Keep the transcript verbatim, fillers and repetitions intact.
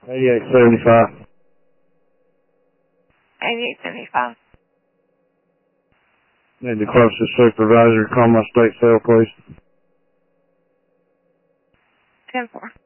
eighty-eight seventy-five. eighty-eight seventy-five. Need the closest supervisor to call my state cell, please. ten four.